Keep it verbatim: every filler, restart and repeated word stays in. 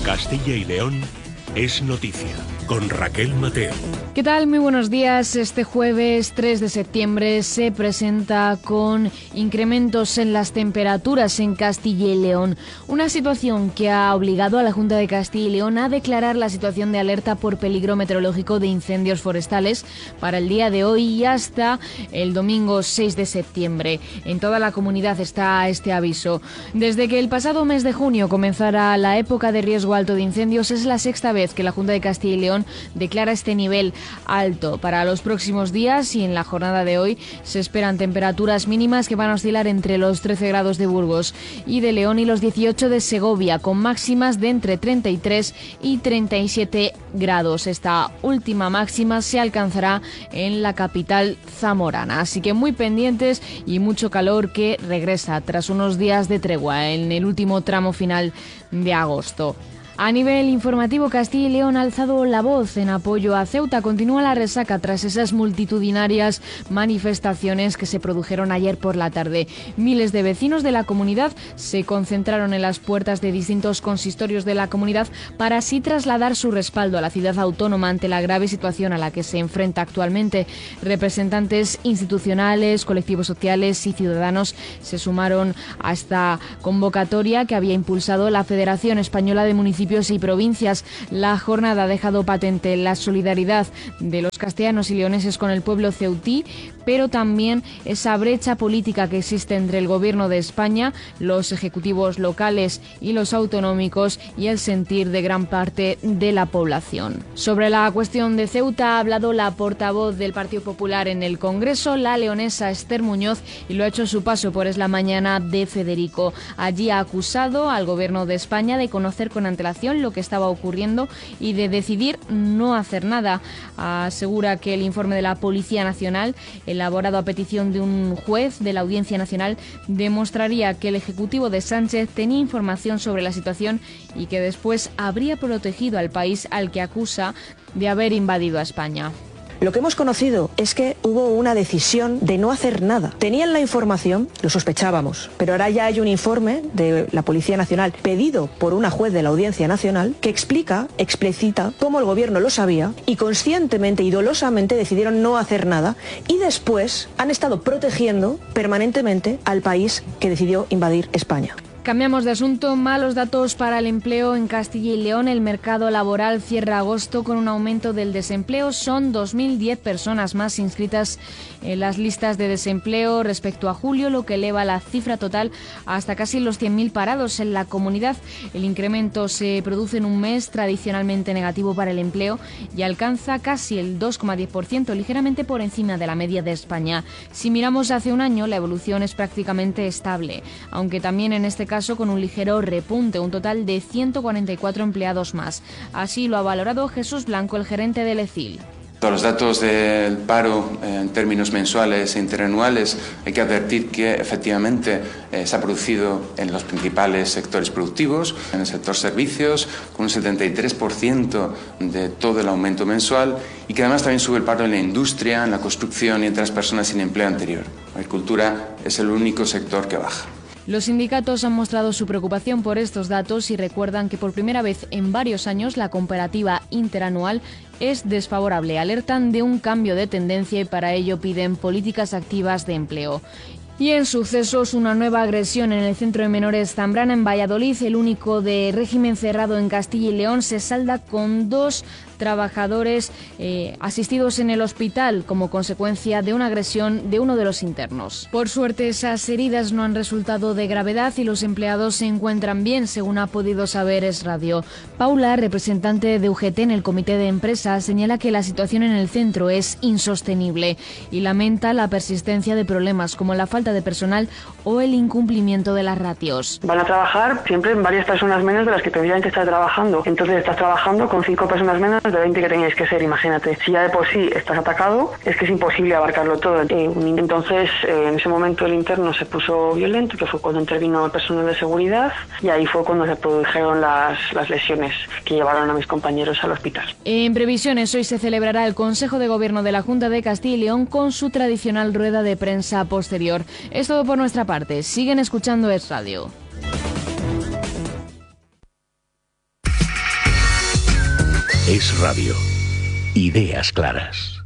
Castilla y León es noticia, con Raquel Mateo. ¿Qué tal? Muy buenos días. Este jueves tres de septiembre se presenta con incrementos en las temperaturas en Castilla y León. Una situación que ha obligado a la Junta de Castilla y León a declarar la situación de alerta por peligro meteorológico de incendios forestales para el día de hoy y hasta el domingo seis de septiembre. En toda la comunidad está este aviso. Desde que el pasado mes de junio comenzara la época de riesgo alto de incendios, es la sexta vez que la Junta de Castilla y León declara este nivel alto. Para los próximos días y en la jornada de hoy se esperan temperaturas mínimas que van a oscilar entre los trece grados de Burgos y de León y los dieciocho de Segovia, con máximas de entre treinta y tres y treinta y siete grados. Esta última máxima se alcanzará en la capital zamorana. Así que muy pendientes y mucho calor que regresa tras unos días de tregua en el último tramo final de agosto. A nivel informativo, Castilla y León ha alzado la voz en apoyo a Ceuta. Continúa la resaca tras esas multitudinarias manifestaciones que se produjeron ayer por la tarde. Miles de vecinos de la comunidad se concentraron en las puertas de distintos consistorios de la comunidad para así trasladar su respaldo a la ciudad autónoma ante la grave situación a la que se enfrenta actualmente. Representantes institucionales, colectivos sociales y ciudadanos se sumaron a esta convocatoria que había impulsado la Federación Española de Municipios y provincias. La jornada ha dejado patente la solidaridad de los castellanos y leoneses con el pueblo ceutí, pero también esa brecha política que existe entre el Gobierno de España, los ejecutivos locales y los autonómicos y el sentir de gran parte de la población. Sobre la cuestión de Ceuta ha hablado la portavoz del Partido Popular en el Congreso, la leonesa Esther Muñoz, y lo ha hecho a su paso por Es la Mañana de Federico. Allí ha acusado al Gobierno de España de conocer con antelación lo que estaba ocurriendo y de decidir no hacer nada. Asegura que el informe de la Policía Nacional, elaborado a petición de un juez de la Audiencia Nacional, demostraría que el Ejecutivo de Sánchez tenía información sobre la situación y que después habría protegido al país al que acusa de haber invadido a España. Lo que hemos conocido es que hubo una decisión de no hacer nada. Tenían la información, lo sospechábamos, pero ahora ya hay un informe de la Policía Nacional pedido por una juez de la Audiencia Nacional que explica, explicita cómo el gobierno lo sabía y conscientemente y dolosamente decidieron no hacer nada y después han estado protegiendo permanentemente al país que decidió invadir España. Cambiamos de asunto. Malos datos para el empleo en Castilla y León. El mercado laboral cierra agosto con un aumento del desempleo. Son dos mil diez personas más inscritas en las listas de desempleo respecto a julio, lo que eleva la cifra total hasta casi los cien mil parados en la comunidad. El incremento se produce en un mes tradicionalmente negativo para el empleo y alcanza casi el dos coma diez por ciento, ligeramente por encima de la media de España. Si miramos hace un año, la evolución es prácticamente estable, aunque también en este caso caso con un ligero repunte, un total de ciento cuarenta y cuatro empleados más. Así lo ha valorado Jesús Blanco, el gerente del E C I L. Los datos del paro eh, en términos mensuales e interanuales, hay que advertir que efectivamente eh, se ha producido en los principales sectores productivos, en el sector servicios, con un setenta y tres por ciento de todo el aumento mensual, y que además también sube el paro en la industria, en la construcción y entre las personas sin empleo anterior. La agricultura es el único sector que baja. Los sindicatos han mostrado su preocupación por estos datos y recuerdan que por primera vez en varios años la comparativa interanual es desfavorable. Alertan de un cambio de tendencia y para ello piden políticas activas de empleo. Y en sucesos, una nueva agresión en el centro de menores Zambrana en Valladolid, el único de régimen cerrado en Castilla y León, se salda con dos trabajadores eh, asistidos en el hospital como consecuencia de una agresión de uno de los internos. Por suerte, esas heridas no han resultado de gravedad y los empleados se encuentran bien, según ha podido saber Es Radio. Paula, representante de U G T en el comité de empresa, señala que la situación en el centro es insostenible y lamenta la persistencia de problemas como la falta de personal o el incumplimiento de las ratios. Van a trabajar siempre en varias personas menos de las que tendrían que estar trabajando. Entonces estás trabajando con cinco personas menos de veinte que teníais que ser, imagínate. Si ya de por sí estás atacado, es que es imposible abarcarlo todo. Entonces, en ese momento el interno se puso violento, que fue cuando intervino el personal de seguridad, y ahí fue cuando se produjeron las, las lesiones que llevaron a mis compañeros al hospital. En previsiones, hoy se celebrará el Consejo de Gobierno de la Junta de Castilla y León con su tradicional rueda de prensa posterior. Es todo por nuestra parte. Siguen escuchando Es Radio. Es Radio. Ideas claras.